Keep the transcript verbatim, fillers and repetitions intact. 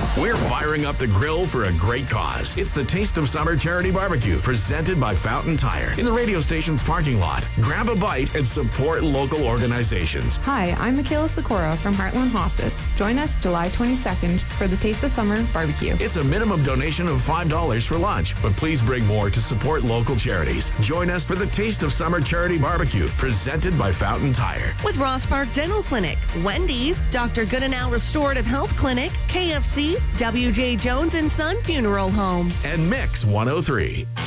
We're firing up the grill for a great cause. It's the Taste of Summer Charity Barbecue, presented by Fountain Tire, in the radio station's parking lot. Grab a bite and support local organizations. Hi, I'm Michaela Sikora from Heartland Hospice. Join us July twenty-second for the Taste of Summer Barbecue. It's a minimum donation of five dollars for lunch, but please bring more to support local charities. Join us for the Taste of Summer Charity Barbecue, presented by Fountain Tire. With Ross Park Dental Clinic, Wendy's, Doctor Goodenow Restorative Health Clinic, K F C, W J Jones and Son Funeral Home. And Mix one oh three.